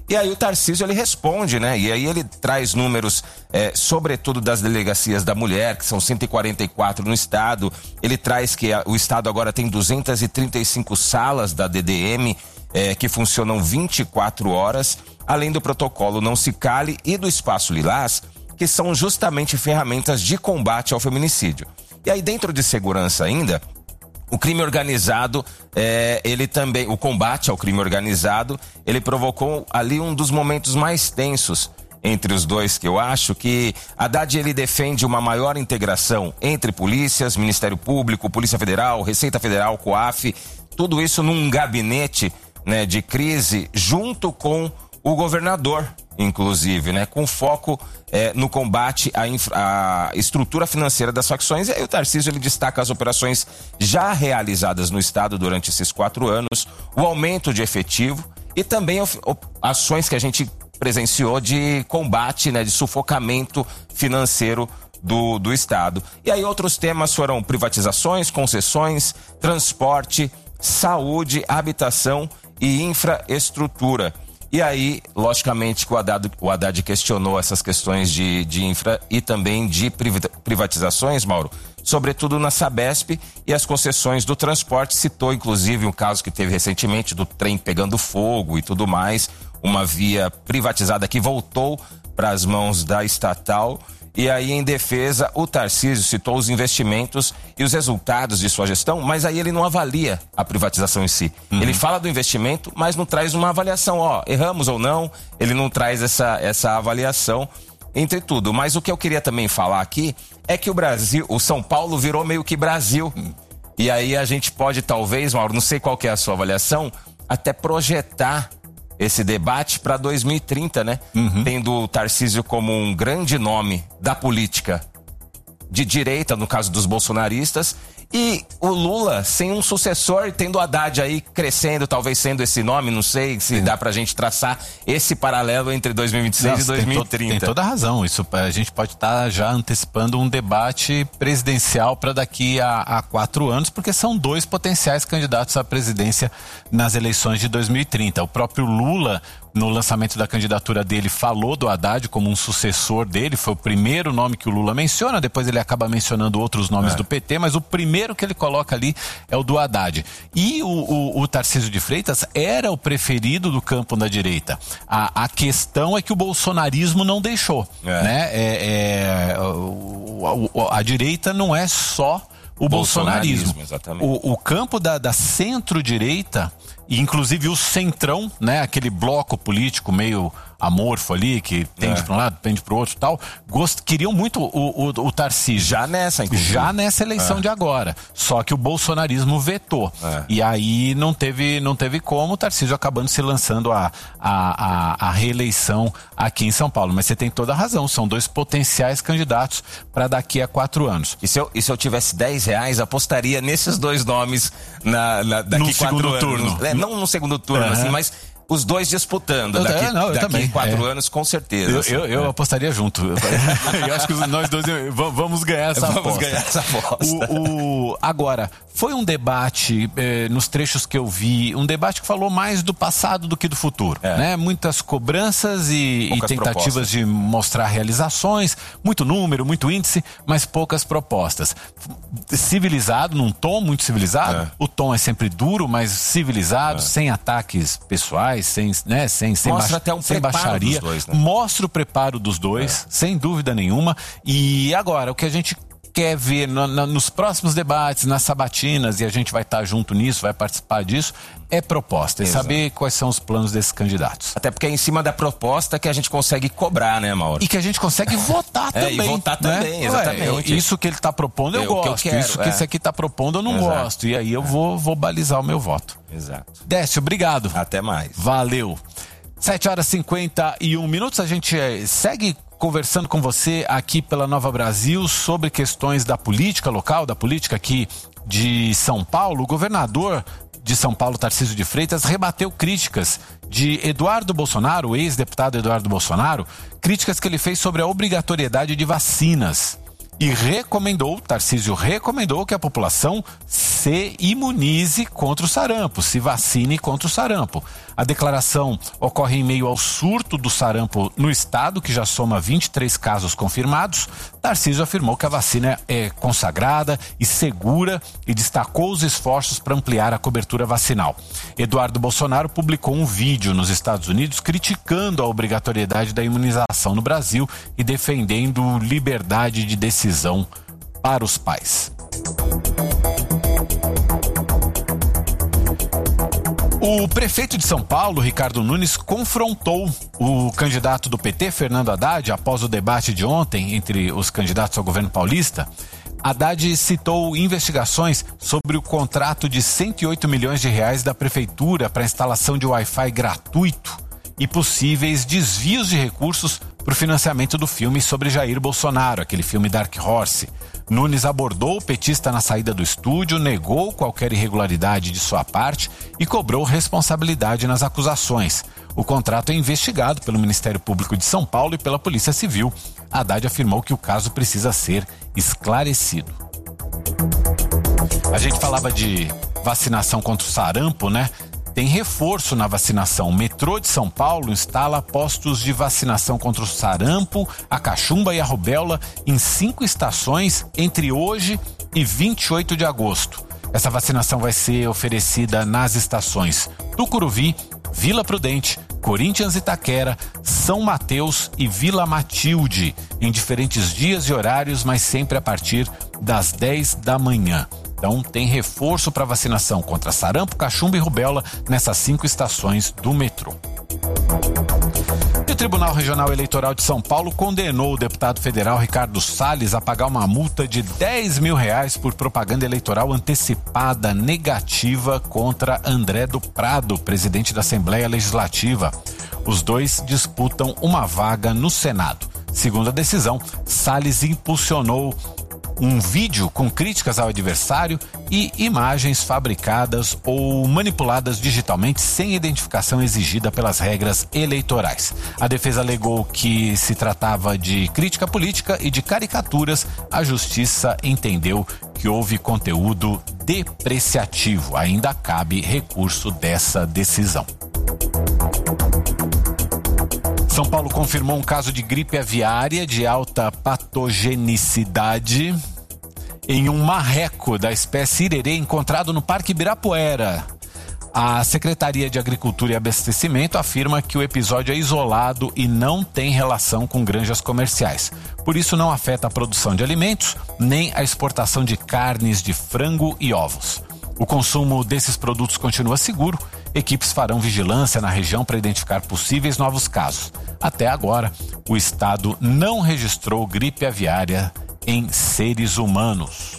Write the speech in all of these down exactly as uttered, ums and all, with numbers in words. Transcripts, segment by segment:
E aí o Tarcísio, ele responde, né? E aí ele traz números, é, sobretudo das delegacias da mulher, que são cento e quarenta e quatro no estado. Ele traz que a, o estado agora tem duzentas e trinta e cinco salas da D D M, é, que funcionam vinte e quatro horas, além do protocolo Não Se Cale e do Espaço Lilás, que são justamente ferramentas de combate ao feminicídio. E aí, dentro de segurança ainda, o crime organizado, é, ele também, o combate ao crime organizado, ele provocou ali um dos momentos mais tensos entre os dois, que eu acho que Haddad, ele defende uma maior integração entre polícias, Ministério Público, Polícia Federal, Receita Federal, COAF, tudo isso num gabinete, né, de crise, junto com o governador, inclusive, né, com foco é, no combate à, infra, à estrutura financeira das facções. E aí o Tarcísio, ele destaca as operações já realizadas no estado durante esses quatro anos, o aumento de efetivo e também of, op, ações que a gente presenciou de combate, né, de sufocamento financeiro do, do estado. E aí outros temas foram privatizações, concessões, transporte, saúde, habitação e infraestrutura. E aí, logicamente, que o Haddad, o Haddad questionou essas questões de, de infra e também de privatizações, Mauro, sobretudo na Sabesp e as concessões do transporte. Citou, inclusive, um caso que teve recentemente do trem pegando fogo e tudo mais, uma via privatizada que voltou para as mãos da estatal. E aí, em defesa, o Tarcísio citou os investimentos e os resultados de sua gestão, mas aí ele não avalia a privatização em si. Uhum. Ele fala do investimento, mas não traz uma avaliação, ó, erramos ou não, ele não traz essa, essa avaliação entre tudo. Mas o que eu queria também falar aqui é que o Brasil, o São Paulo virou meio que Brasil. Uhum. E aí a gente pode talvez, Mauro, não sei qual que é a sua avaliação, até projetar esse debate para dois mil e trinta, né? Uhum. Tendo o Tarcísio como um grande nome da política de direita, no caso dos bolsonaristas, e o Lula sem um sucessor, tendo o Haddad aí crescendo, talvez sendo esse nome, não sei se dá pra gente traçar esse paralelo entre dois mil e vinte e seis Nossa, e dois mil e trinta. Tem, to, tem toda a razão, isso a gente pode estar tá já antecipando um debate presidencial para daqui a, a quatro anos, porque são dois potenciais candidatos à presidência nas eleições de dois mil e trinta. O próprio Lula, no lançamento da candidatura dele, falou do Haddad como um sucessor dele, foi o primeiro nome que o Lula menciona, depois ele acaba mencionando outros nomes é. do P T, mas o primeiro que ele coloca ali é o do Haddad. E o, o, o Tarcísio de Freitas era o preferido do campo da direita. A, a questão é que o bolsonarismo não deixou. É. Né? É, é, o, o, a direita não é só o bolsonarismo. bolsonarismo exatamente. O, o campo da, da centro-direita, e inclusive o centrão, né, aquele bloco político meio amorfo ali, que tende é. para um lado, tende para o outro e tal, gost... queriam muito o, o, o Tarcísio. Já nessa, inclusive. Já nessa eleição é. de agora. Só que o bolsonarismo vetou. É. E aí não teve, não teve como, o Tarcísio acabando se lançando a, a, a, a reeleição aqui em São Paulo. Mas você tem toda a razão, são dois potenciais candidatos para daqui a quatro anos. E se eu, e se eu tivesse dez reais, apostaria nesses dois nomes na, na, daqui no quatro segundo anos. turno. É, não no segundo turno, uhum. assim, mas os dois disputando. Eu, daqui é, não, daqui também. quatro é. anos, com certeza. Eu, assim, eu, eu é. apostaria junto. Eu acho que nós dois vamos ganhar essa vamos aposta. Ganhar essa aposta. O, o, agora, foi um debate, eh, nos trechos que eu vi, um debate que falou mais do passado do que do futuro. É. Né? Muitas cobranças e, e tentativas propostas. de mostrar realizações, muito número, muito índice, mas poucas propostas. Civilizado, num tom muito civilizado, é. o tom é sempre duro, mas civilizado, é. sem ataques pessoais, sem, né, sem, sem, Mostra ba até um sem preparo baixaria. dos dois, né? Mostra o preparo dos dois, é. sem dúvida nenhuma. E agora, o que a gente quer ver no, no, nos próximos debates, nas sabatinas, e a gente vai estar junto nisso, vai participar disso, é proposta, é saber quais são os planos desses candidatos. Até porque é em cima da proposta que a gente consegue cobrar, né, Mauro? E que a gente consegue votar é, também. E votar né? também, exatamente. Ué, eu, isso que ele está propondo eu, eu gosto, que eu quero, isso que é. esse aqui está propondo eu não Exato. gosto, e aí eu é. vou, vou balizar o meu voto. Exato. Décio, obrigado. Até mais. Valeu. sete horas e cinquenta e um minutos, a gente segue conversando com você aqui pela Nova Brasil sobre questões da política local, da política aqui de São Paulo. O governador de São Paulo, Tarcísio de Freitas, rebateu críticas de Eduardo Bolsonaro, o ex-deputado Eduardo Bolsonaro, críticas que ele fez sobre a obrigatoriedade de vacinas. E recomendou, Tarcísio recomendou que a população se se imunize contra o sarampo, se vacine contra o sarampo. A declaração ocorre em meio ao surto do sarampo no estado, que já soma vinte e três casos confirmados. Tarcísio afirmou que a vacina é consagrada e segura e destacou os esforços para ampliar a cobertura vacinal. Eduardo Bolsonaro publicou um vídeo nos Estados Unidos criticando a obrigatoriedade da imunização no Brasil e defendendo liberdade de decisão para os pais. O prefeito de São Paulo, Ricardo Nunes, confrontou o candidato do P T, Fernando Haddad, após o debate de ontem entre os candidatos ao governo paulista. Haddad citou investigações sobre o contrato de cento e oito milhões de reais da prefeitura para instalação de Wi-Fi gratuito e possíveis desvios de recursos para o financiamento do filme sobre Jair Bolsonaro, aquele filme Dark Horse. Nunes abordou o petista na saída do estúdio, negou qualquer irregularidade de sua parte e cobrou responsabilidade nas acusações. O contrato é investigado pelo Ministério Público de São Paulo e pela Polícia Civil. Haddad afirmou que o caso precisa ser esclarecido. A gente falava de vacinação contra o sarampo, né? Tem reforço na vacinação. O metrô de São Paulo instala postos de vacinação contra o sarampo, a cachumba e a rubéola em cinco estações entre hoje e vinte e oito de agosto. Essa vacinação vai ser oferecida nas estações Tucuruvi, Vila Prudente, Corinthians Itaquera, São Mateus e Vila Matilde, em diferentes dias e horários, mas sempre a partir das dez da manhã. Então tem reforço para vacinação contra sarampo, cachumba e rubéola nessas cinco estações do metrô. E o Tribunal Regional Eleitoral de São Paulo condenou o deputado federal Ricardo Salles a pagar uma multa de dez mil reais por propaganda eleitoral antecipada negativa contra André do Prado, presidente da Assembleia Legislativa. Os dois disputam uma vaga no Senado. Segundo a decisão, Salles impulsionou um vídeo com críticas ao adversário e imagens fabricadas ou manipuladas digitalmente sem identificação exigida pelas regras eleitorais. A defesa alegou que se tratava de crítica política e de caricaturas. A justiça entendeu que houve conteúdo depreciativo. Ainda cabe recurso dessa decisão. São Paulo confirmou um caso de gripe aviária de alta patogenicidade em um marreco da espécie irerê encontrado no Parque Ibirapuera. A Secretaria de Agricultura e Abastecimento afirma que o episódio é isolado e não tem relação com granjas comerciais. Por isso não afeta a produção de alimentos, nem a exportação de carnes de frango e ovos. O consumo desses produtos continua seguro. Equipes farão vigilância na região para identificar possíveis novos casos. Até agora, o estado não registrou gripe aviária em seres humanos.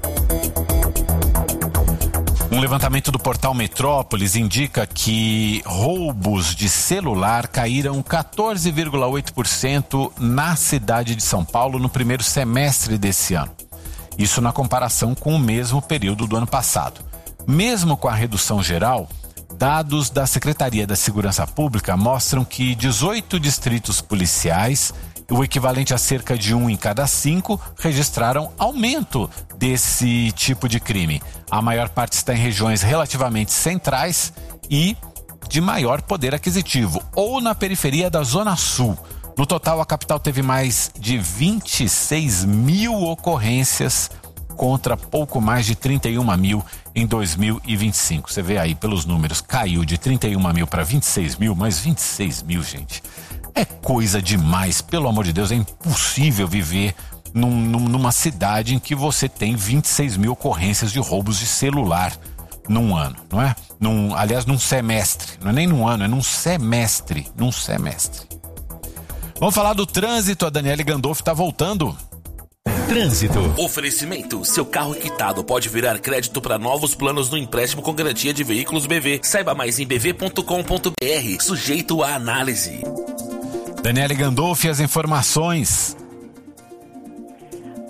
Um levantamento do portal Metrópolis indica que roubos de celular caíram quatorze vírgula oito por cento na cidade de São Paulo no primeiro semestre desse ano. Isso na comparação com o mesmo período do ano passado. Mesmo com a redução geral, dados da Secretaria da Segurança Pública mostram que dezoito distritos policiais, o equivalente a cerca de um em cada cinco, registraram aumento desse tipo de crime. A maior parte está em regiões relativamente centrais e de maior poder aquisitivo, ou na periferia da Zona Sul. No total, a capital teve mais de vinte e seis mil ocorrências contra pouco mais de trinta e uma mil em dois mil e vinte e cinco. Você vê aí pelos números, caiu de trinta e uma mil para vinte e seis mil, mas vinte e seis mil, gente, é coisa demais. Pelo amor de Deus, é impossível viver num, num, numa cidade em que você tem vinte e seis mil ocorrências de roubos de celular num ano, não é? Num, aliás, num semestre, não é nem num ano, é num semestre, num semestre. Vamos falar do trânsito. A Daniele Gandolfi está voltando. Trânsito. Oferecimento. Seu carro quitado pode virar crédito para novos planos no empréstimo com garantia de veículos B V. Saiba mais em b v ponto com ponto b r. Sujeito à análise. Daniele Gandolfi, as informações.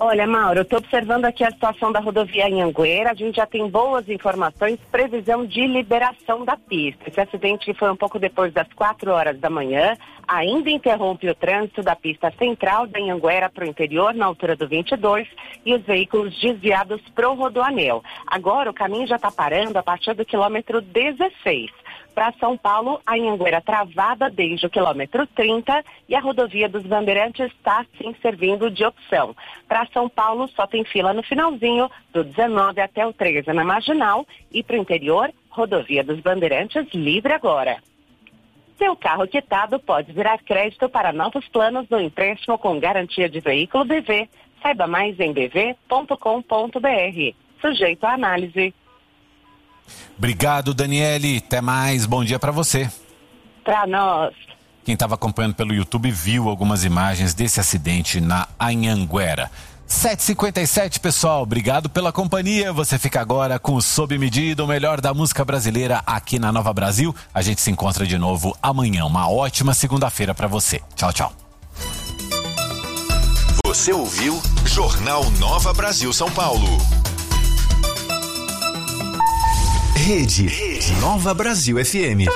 Olha, Mauro, eu estou observando aqui a situação da rodovia Anhanguera. A gente já tem boas informações, previsão de liberação da pista. Esse acidente que foi um pouco depois das quatro horas da manhã, ainda interrompe o trânsito da pista central da Anhanguera para o interior, na altura do vinte e dois, e os veículos desviados para o Rodoanel. Agora o caminho já está parando a partir do quilômetro dezesseis. Para São Paulo, a Anhanguera travada desde o quilômetro trinta e a rodovia dos Bandeirantes está sim servindo de opção. Para São Paulo, só tem fila no finalzinho, do dezenove até o treze na Marginal, e para o interior, rodovia dos Bandeirantes livre agora. Seu carro quitado pode virar crédito para novos planos no empréstimo com garantia de veículo B V. Saiba mais em b v ponto com ponto b r. Sujeito à análise. Obrigado, Daniele. Até mais. Bom dia para você. Para nós. Quem estava acompanhando pelo YouTube viu algumas imagens desse acidente na Anhanguera. sete e cinquenta e sete, pessoal. Obrigado pela companhia. Você fica agora com o Sob Medida, o melhor da música brasileira aqui na Nova Brasil. A gente se encontra de novo amanhã. Uma ótima segunda-feira para você. Tchau, tchau. Você ouviu Jornal Nova Brasil São Paulo. Rede, Rede Nova Brasil F M.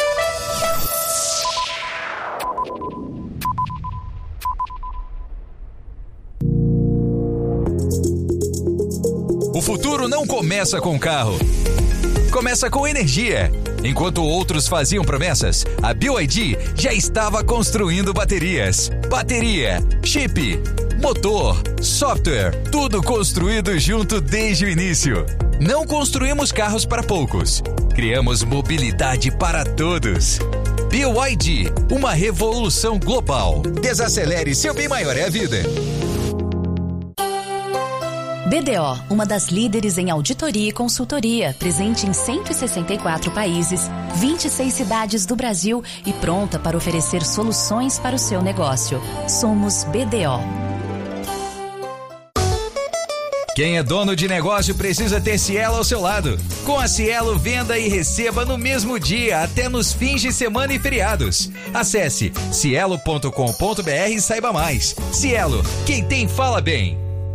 O futuro não começa com carro. Começa com energia. Enquanto outros faziam promessas, a B Y D já estava construindo baterias. Bateria, chip, motor, software, tudo construído junto desde o início. Não construímos carros para poucos. Criamos mobilidade para todos. B Y D, uma revolução global. Desacelere, seu bem maior é a vida. B D O, uma das líderes em auditoria e consultoria, presente em cento e sessenta e quatro países, vinte e seis cidades do Brasil e pronta para oferecer soluções para o seu negócio. Somos B D O. Quem é dono de negócio precisa ter Cielo ao seu lado. Com a Cielo, venda e receba no mesmo dia, até nos fins de semana e feriados. Acesse cielo ponto com ponto b r e saiba mais. Cielo, quem tem fala bem.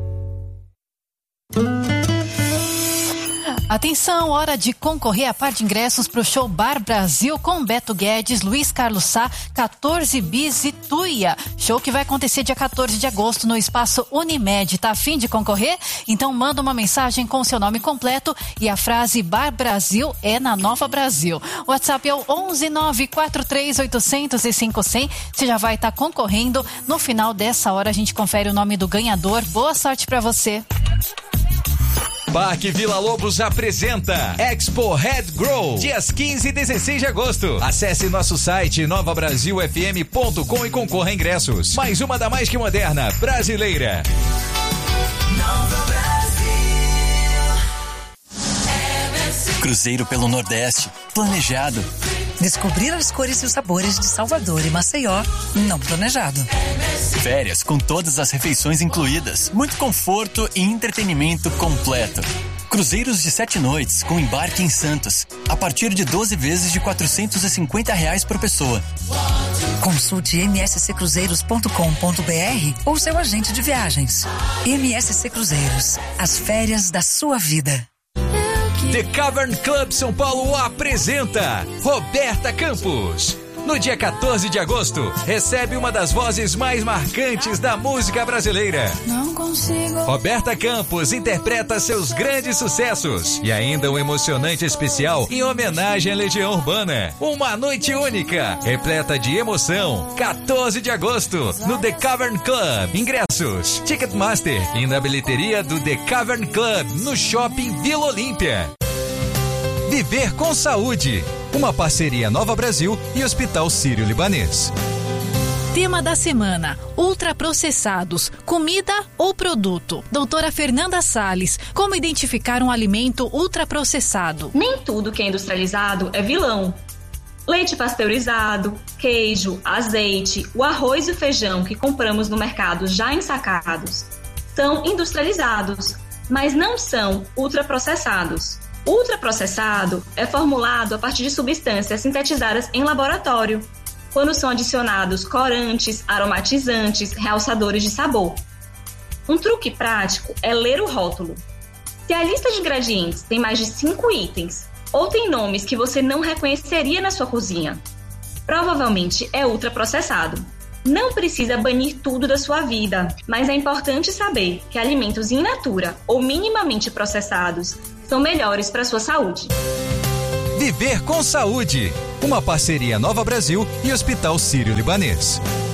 Atenção, hora de concorrer a par de ingressos para o show Bar Brasil com Beto Guedes, Luiz Carlos Sá, quatorze bis e Tuia. Show que vai acontecer dia quatorze de agosto no espaço Unimed. Tá a fim de concorrer? Então manda uma mensagem com seu nome completo e a frase Bar Brasil é na Nova Brasil. O WhatsApp é o onze nove quatro três oito zero zero cinco zero zero. Você já vai estar tá concorrendo. No final dessa hora a gente confere o nome do ganhador. Boa sorte para você. Parque Vila Lobos apresenta Expo Head Grow, dias quinze e dezesseis de agosto. Acesse nosso site nova brasil f m ponto com e concorra a ingressos. Mais uma da mais que moderna brasileira. Nova Brasil. Cruzeiro pelo Nordeste, planejado. Descobrir as cores e os sabores de Salvador e Maceió, não planejado. Férias com todas as refeições incluídas, muito conforto e entretenimento completo. Cruzeiros de sete noites com embarque em Santos, a partir de doze vezes de quatrocentos e cinquenta reais por pessoa. Consulte m s c cruzeiros ponto com ponto b r ou seu agente de viagens. M S C Cruzeiros, as férias da sua vida. The Cavern Club São Paulo apresenta Roberta Campos. No dia quatorze de agosto, recebe uma das vozes mais marcantes da música brasileira. Não consigo. Roberta Campos interpreta seus grandes sucessos e ainda um emocionante especial em homenagem à Legião Urbana. Uma noite única, repleta de emoção. quatorze de agosto, no The Cavern Club. Ingressos, Ticketmaster e na bilheteria do The Cavern Club, no Shopping Vila Olímpia. Viver com Saúde, uma parceria Nova Brasil e Hospital Sírio-Libanês. Tema da semana: ultraprocessados, comida ou produto? Doutora Fernanda Salles, como identificar um alimento ultraprocessado? Nem tudo que é industrializado é vilão. Leite pasteurizado, queijo, azeite, o arroz e o feijão que compramos no mercado já ensacados são industrializados, mas não são ultraprocessados. Ultraprocessado é formulado a partir de substâncias sintetizadas em laboratório, quando são adicionados corantes, aromatizantes, realçadores de sabor. Um truque prático é ler o rótulo. Se a lista de ingredientes tem mais de cinco itens ou tem nomes que você não reconheceria na sua cozinha, provavelmente é ultraprocessado. Não precisa banir tudo da sua vida, mas é importante saber que alimentos in natura ou minimamente processados são melhores para a sua saúde. Viver com Saúde, uma parceria Nova Brasil e Hospital Sírio-Libanês.